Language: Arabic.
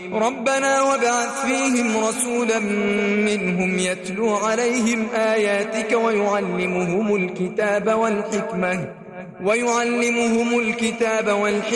ربنا وابعث فيهم رسولا منهم يتلو عليهم آياتك ويعلمهم الكتاب والحكمة